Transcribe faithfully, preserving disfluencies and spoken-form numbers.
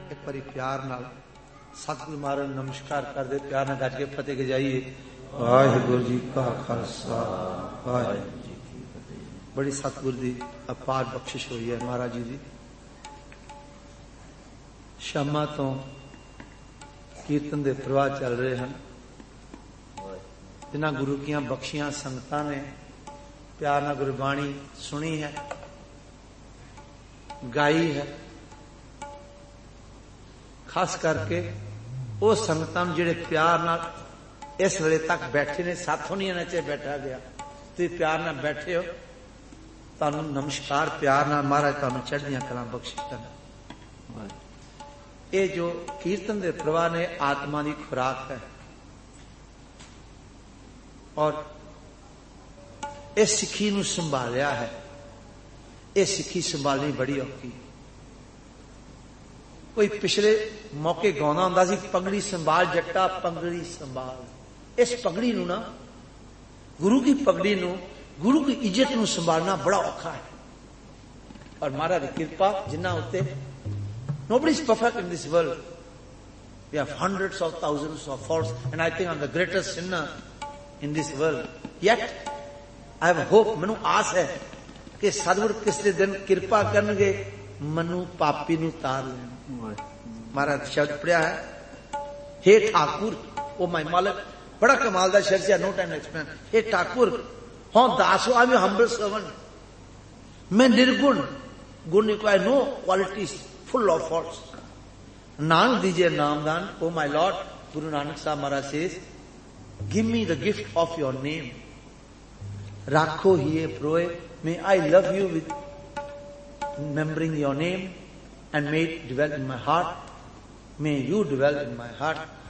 एक बारी प्यार नाल सतगुरु महाराज नमस्कार कर दे, प्यार नाल गज के फतेह गजाइए। वाहिगुरु जी का खालसा वाहिगुरु जी की फतेह। बड़ी सतगुरु दी अपार बख्शिश हुई है महाराज जी दी। शामा तो कीर्तन दे प्रवाह चल रहे हैं, जिन्हां गुरु कीयां बख्शियां संगतां ने प्यार नाल गुरबाणी सुनी है, गाई है। खास करके वो संगतां जिहड़े प्यार नाल इस वेले तक बैठे ने, साथों नहीं नचे बैठा गया, तुसीं प्यार नाल बैठे हो, तुहानूं नमस्कार प्यार नाल महाराज तुहानूं चढ़दियां कलां बख्शिश करन। ये जो कीर्तन दे प्रवाह ने आत्मा की खुराक है, और इस सिक्खी नूं संभालिया है। ये सिक्खी संभालनी बड़ी औखी। कोई पिछले मौके गाउंदा हुंदा सी, पगड़ी संभाल जट्टा पगड़ी संभाल। इस पगड़ी नूं ना, गुरु की पगड़ी नूं, गुरु की इज्जत नूं संभालना बड़ा औखा है। और महाराज की कृपा जिन्ना उत्ते, nobody is perfect in this world. We have hundreds of thousands of faults, and I think I'm the greatest sinner in this world. Yet I have a hope, मैनू आस है कि सतगुर किसी दिन कृपा करनगे, मनु पापी नू तार लेन। महाराज शब्द पढ़िया है, हे ठाकुर, ओ माय मालिक, बड़ा कमाल दा शब्द है, नो टाइम एक्सप्लेन। हे ठाकुर, हाँ दास, आई एम हम्बल सर्वेंट, मैं निर्गुण, गुण निकला, no qualities, full of faults. Nanak दीजिए नामदान, oh my Lord. Guru Nanak साहब महाराज says, give me the gift of your name, राखो ही प्रोए, मे I love you with remembering your name and may it dwell in my heart. May you dwell in my heart.